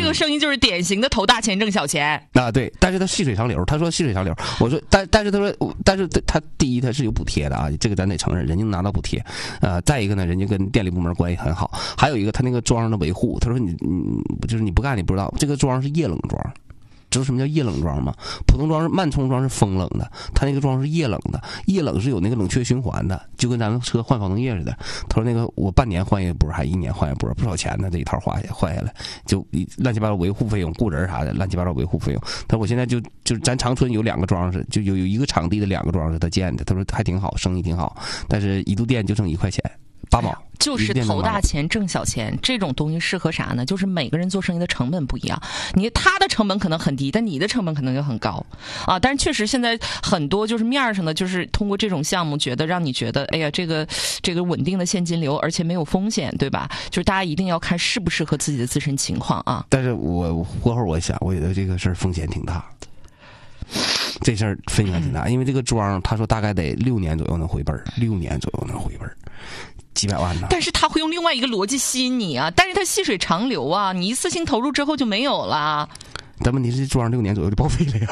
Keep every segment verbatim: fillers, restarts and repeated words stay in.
个声音就是典型的投大钱挣小钱啊，对，但是他细水长流，他说细水长流，我说但但是他说但是他第一他是有补贴的啊，这个咱得承认，人家能拿到补贴，呃，再一个呢，人家跟电力部门关系很好，还有一个他那个桩的维护，他说你你就是你不干你不知道，这个桩是液冷桩。知道什么叫液冷桩吗？普通桩是慢冲桩是风冷的，它那个桩是液冷的，液冷是有那个冷却循环的，就跟咱们车换发动液似的。他说那个我半年换一波，还一年换一波，不少钱呢，这一套花下换下来，就乱七八糟维护费用、雇人啥的，乱七八糟维护费用。他说我现在就就咱长春有两个桩是，就有有一个场地的两个桩是他建的，他说还挺好，生意挺好，但是一度电就挣一块钱。八毛， 就是投大钱挣小钱，这种东西适合啥呢？就是每个人做生意的成本不一样，你他的成本可能很低，但你的成本可能就很高啊。但是确实现在很多就是面上的，就是通过这种项目，觉得让你觉得，哎呀，这个这个稳定的现金流，而且没有风险，对吧？就是大家一定要看适不适合自己的自身情况啊。 但是我过后我想，我觉得这个事儿风险挺大。这事儿风险挺大，因为这个庄他说大概得六年左右能回本，六年左右能回本。几百万呢？ 但是他会用另外一个逻辑吸引你啊，但是他细水长流啊，你一次性投入之后就没有了。 但问题是这庄六年左右就报废了呀。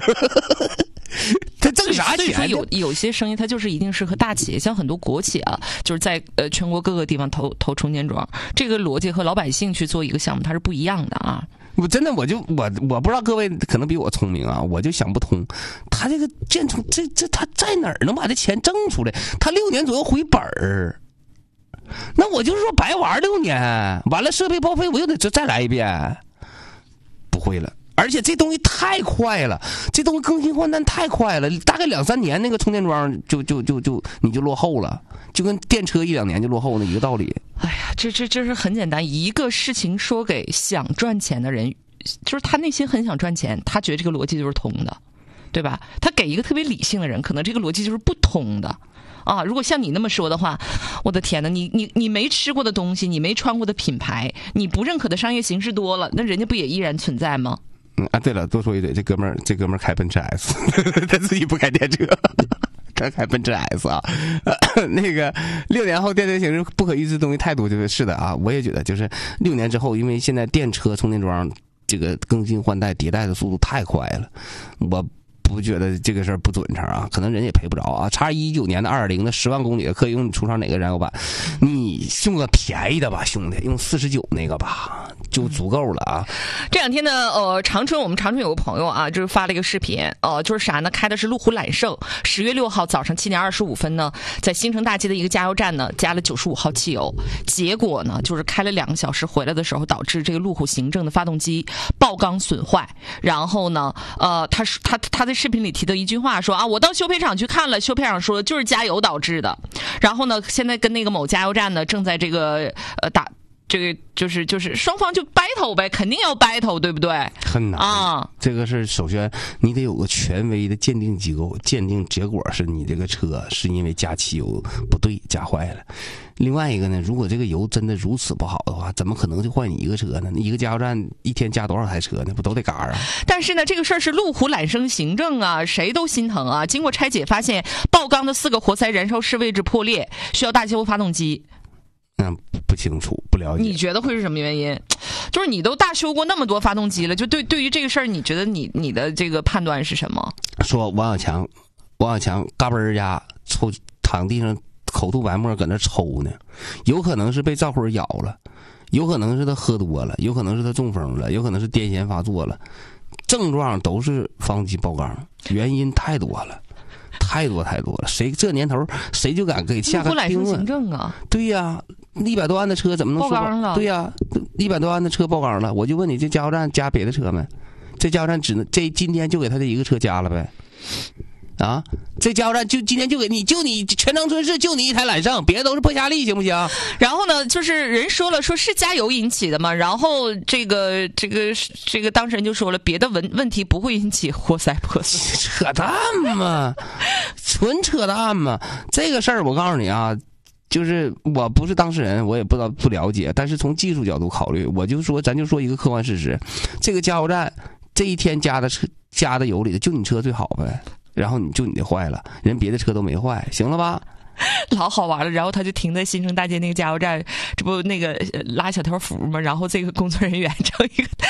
他挣啥钱？ 所以说有有些生意它就是一定适合大企业，像很多国企啊，就是在呃全国各个地方投投充电桩，这个逻辑和老百姓去做一个项目它是不一样的啊。 我真的我就我我不知道各位可能比我聪明啊，我就想不通，他这个建充这这他在哪儿能把这钱挣出来？他六年左右回本儿。那我就是说白玩六年，完了设备报废我又得再来一遍，不会了。而且这东西太快了，这东西更新换代太快了，大概两三年那个充电桩就就就就你就落后了，就跟电车一两年就落后那一个道理。 哎呀，这这这是很简单，一个事情说给想赚钱的人，就是他内心很想赚钱，他觉得这个逻辑就是通的，对吧？他给一个特别理性的人，可能这个逻辑就是不通的。啊，如果像你那么说的话，我的天哪，你你你没吃过的东西，你没穿过的品牌，你不认可的商业形式多了，那人家不也依然存在吗？ 嗯啊，对了，多说一嘴，这哥们儿这哥们儿开奔驰 S， 他自己不开电车，他开奔驰 S 啊。呃、那个六年后电车形式不可预知的东西太多，就是是的啊，我也觉得就是六年之后，因为现在电车充电桩这个更新换代迭代的速度太快了，我不觉得这个事儿不准成啊，可能人也赔不着啊。叉一九年的二零的十万公里的可以用你出厂哪个燃油版？你用个便宜的吧，兄弟，用四十九那个吧。就足够了啊！ 这两天呢，呃，长春我们长春有个朋友啊，就是发了一个视频，呃，就是啥呢？开的是路虎揽胜，十月六号早上七点二十五分呢，在新城大街的一个加油站呢，加了九十五号汽油，结果呢，就是开了两个小时回来的时候，导致这个路虎行政的发动机爆缸损坏。然后呢，呃，他他他在视频里提的一句话说啊，我到修配厂去看了，修配厂说就是加油导致的。然后呢，现在跟那个某加油站呢，正在这个呃打。这个就是就是双方就 battle 呗，肯定要 battle， 对不对？ 很难啊！这个是首先你得有个权威的鉴定机构，鉴定结果是你这个车是因为加汽油不对加坏了。另外一个呢，如果这个油真的如此不好的话，怎么可能就换你一个车呢？一个加油站一天加多少台车呢？不都得嘎啊？ 但是呢，这个事儿是路虎揽胜行政啊，谁都心疼啊。经过拆解，发现爆缸的四个活塞燃烧室位置破裂，需要大修发动机。 嗯，不清楚，不了解。 你觉得会是什么原因？就是你都大修过那么多发动机了，就对对于这个事儿，你觉得你你的这个判断是什么？ 说王小强，王小强嘎嘣儿家抽躺地上口吐白沫，搁那抽呢，有可能是被赵辉咬了，有可能是他喝多了，有可能是他中风了，有可能是癫痫发作了，症状都是发动机爆缸，原因太多了。太多太多了，谁这年头谁就敢给下个定论？ 行政啊， 对呀，一百多万的车怎么能说爆缸了？ 对呀，一百多万的车爆缸了，我就问你，这加油站加别的车没？这加油站只能这今天就给他这一个车加了呗？啊，这加油站就今天就给你，就你全长春市就你一台揽胜，别的都是破夏利，行不行？ 然后呢，就是人说了，说是加油引起的嘛，然后这个这个这个当事人就说了，别的问问题不会引起活塞破损， 扯淡嘛，纯扯淡嘛。这个事儿我告诉你啊，就是我不是当事人，我也不知道不了解，但是从技术角度考虑，我就说咱就说一个客观事实，这个加油站这一天加的车加的油里的就你车最好呗。然后你就你的坏了，人别的车都没坏，行了吧？ 老好玩了。然后他就停在新城大街那个加油站，这不那个拉小条幅吗？然后这个工作人员整一个